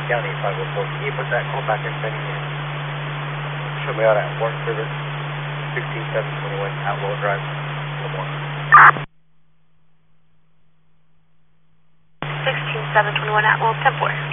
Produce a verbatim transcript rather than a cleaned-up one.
County five oh four. Can you put that call back in pending unit? Show me out at Warren Service, sixteen seven twenty-one Atwell Drive, Lemoore. sixteen seven twenty-one Atwell, ten four.